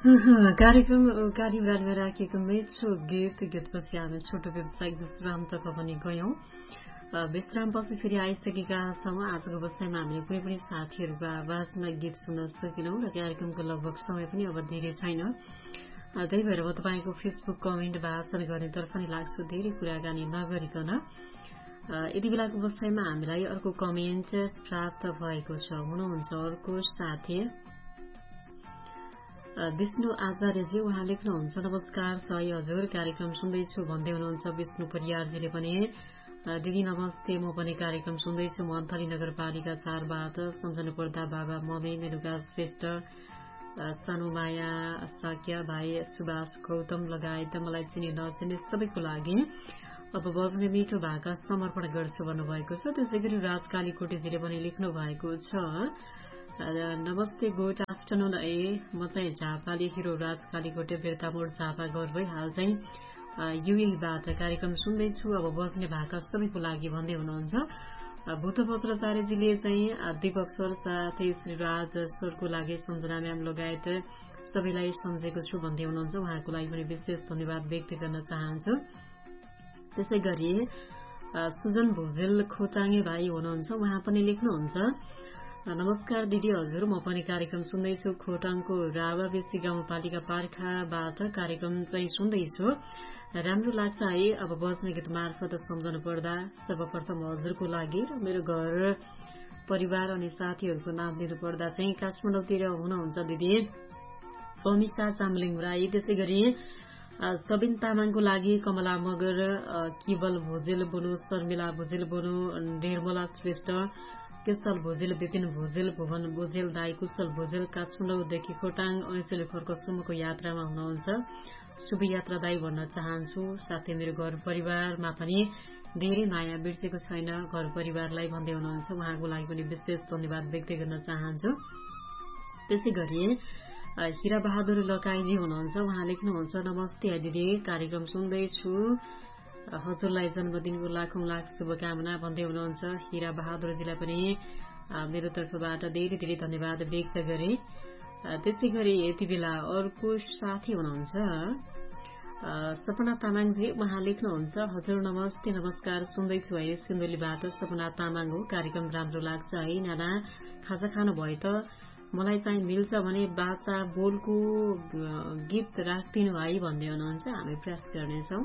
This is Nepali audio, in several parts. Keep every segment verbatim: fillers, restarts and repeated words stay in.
कार्यक्रम कार्यवाहीमा राखेको मिठो गीत गीतपछि हामी छोटो व्यावसायिक विश्रामतर्फ पनि गयौं। विश्रामपछि फेरि आइसकेका छौं। आजको बसाइमा हामीले कुनै पनि साथीहरूको आवाजमा गीत सुन्न सकेनौं र कार्यक्रमको लगभग समय पनि अब धेरै छैन। त्यही भएर म तपाईँको फेसबुक कमेन्ट वाचन गर्नेतर्फ नै लाग्छु, धेरै कुराकानी नगरिकन। यति बेलाको बसाइमा हामीलाई अर्को कमेन्ट प्राप्त भएको छ। हुनुहुन्छ अर्को साथी विष्णु आचार्यजी, उहाँ लेख्नुहुन्छ नमस्कार सही हजुर, कार्यक्रम सुन्दैछु भन्दै हुनुहुन्छ। विष्णु परियारजीले पनि दिदी नमस्ते, म पनि कार्यक्रम सुन्दैछु। म अन्थली नगरपालिका चारबाट सम्झनु पर्दा बाबा मम्मी मेनुका श्रेष्ठ, सानुमाया साक्य, भाइ सुभाष गौतम लगायत मलाई चिने नचिने सबैको लागि अब बज्ने मिठो भाका समर्पण गर्छु भन्नुभएको छ। त्यसै गरी राजकाली कोटेजीले पनि लेख्नु भएको छ नमस्ते गुड आफ्टरनुन, ए म चाहिँ झापाले हिरो राजकाली कोटे बेर्तामोड झापा घर भई हाल चाहिँ युएबाट कार्यक्रम सुन्दैछु। अब बज्ने भाका सबैको लागि भन्दै हुनुहुन्छ। भूतपत्रचार्यजीले चाहिँ दीपक सर साथै श्री राज सरको लागि सम्झना म्याम लगायत सबैलाई सम्झेको छु भन्दै हुनुहुन्छ। उहाँको लागि पनि विशेष धन्यवाद व्यक्त गर्न चाहन्छु। त्यसै गरी सुजन भुजेल खोटाङ्गे भाइ हुनुहुन्छ, उहाँ पनि लेख्नुहुन्छ नमस्कार दिदी हजुर, म पनि कार्यक्रम सुन्दैछु। खोटाङको रावाबेसी गाउँपालिका पार्खाबाट कार्यक्रम चाहिँ सुन्दैछु, राम्रो लाग्छ है। अब बज्ने गीत मार्फत सम्झनु पर्दा सर्वप्रथम हजुरको लागि र मेरो घर परिवार अनि साथीहरूको नाम लिनु पर्दा चाहिँ काठमाडौँतिर हुनुहुन्छ दिदी अमिषा चामलिङ राई, त्यसै गरी सबिन तामाङको लागि कमला मगर, किबल भुजेल बोनु, शर्मिला भुजेल बोनु, निर्मला श्रेष्ठ, केशल भुजेल, विपिन भुजेल, भुवन भुजेल, दाई कुशल भुजेल काठमाडौँदेखि खोटाङ ऐसले फर्कसम्मको यात्रामा हुनुहुन्छ। शुभ यात्रा दाई भन्न चाहन्छु। साथै मेरो घर परिवारमा पनि धेरै माया बिर्सेको छैन घर परिवारलाई भन्दै हुनुहुन्छ। उहाँको लागि पनि विशेष धन्यवाद व्यक्त गर्न चाहन्छु। त्यसै गरी हिरा बहादुर लकाईजी हुनुहुन्छ, उहाँ लेख्नुहुन्छ नमस्ते दिदी, कार्यक्रम सुन्दैछु, हजुरलाई जन्मदिनको लाखौं लाख शुभकामना भन्दै हुनुहुन्छ। हिरा बहादुरजीलाई पनि मेरो तर्फबाट धेरै धेरै धन्यवाद व्यक्त गरे। त्यसै गरी यति बेला अर्को साथी हुनुहुन्छ सपना तामाङजी, उहाँ लेख्नुहुन्छ हजुर नमस्ते नमस्कार, सुन्दैछु है सिन्धुलीबाट सपना तामाङ हो, कार्यक्रम राम्रो लाग्छ है नाना, खाजा खानु भयो त, मलाई चाहिँ मिल्छ भने बाचा बोलको गीत राखिदिनु है भन्दै हुनुहुन्छ। हामी प्रयास गर्नेछौँ।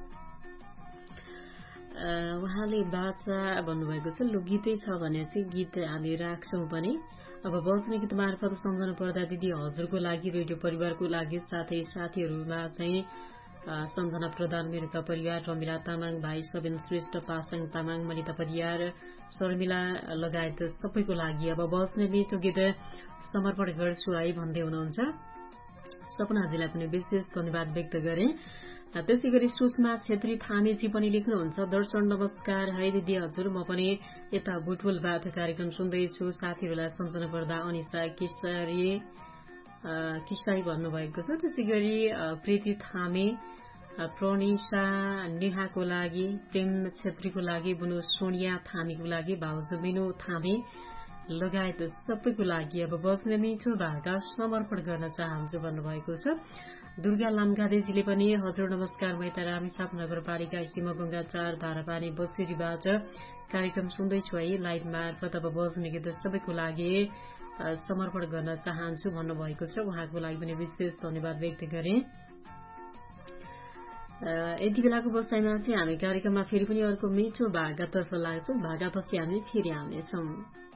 उहाँले बाचा भन्नुभएको छ, लु गीतै छ भने चाहिँ गीत हामी राख्छौँ पनि। अब बज्ने गीत मार्फत सम्झनु पर्दा दिदी हजुरको लागि, रेडियो परिवारको लागि, साथै साथीहरूमा चाहिँ सम्झना प्रधान, मेरुका परिवार, रमिला तामाङ, भाइ सबिन श्रेष्ठ, पासाङ तामाङ, मनिता परियार, शर्मिला लगायत सबैको लागि अब बज्ने मिठो गीत समर्पण गर्छु है भन्दै हुनुहुन्छ। सपनाजीलाई पनि विशेष धन्यवाद व्यक्त गरे। त्यसै गरी सुषमा छेत्री थामेजी पनि लेख्नुहुन्छ दर्शन नमस्कार है दिदी हजुर, म पनि यता बुटवलबाट कार्यक्रम सुन्दैछु। साथीहरूलाई सम्झनु पर्दा अनिसा किसारी किसाई भन्नुभएको छ। त्यसै गरी प्रीति थामे, प्रणिसा नेहाको लागि, प्रेम छेत्रीको लागि, बुनु सोनिया थामीको लागि, भाउजू बिनु थामे लगायत सबैको लागि अब बज्ने मिठो भाका समर्पण गर्न चाहन्छु भन्नुभएको छ। दुर्गा लामगादेजीले पनि हजुर नमस्कार, म यता रामेछाप नगरपालिका हिमगंगा चार धारापानी बसेरीबाट कार्यक्रम सुन्दैछु है, लाइभ मार्फत अब बज्ने गीत सबैको लागि समर्पण गर्न चाहन्छु भन्नुभएको छ। उहाँको लागि पनि विशेष धन्यवाद व्यक्त गरे। यति बेलाको बसाइमा चाहिँ हामी कार्यक्रममा फेरि पनि अर्को मिठो भागातर्फ लाग्छौँ। भागापछि हामी फेरि आउनेछौँ।